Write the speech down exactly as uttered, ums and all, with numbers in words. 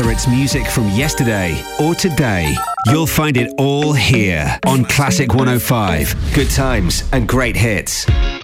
Whether it's music from yesterday or today, you'll find it all here on Classic one oh five. Good times and great hits.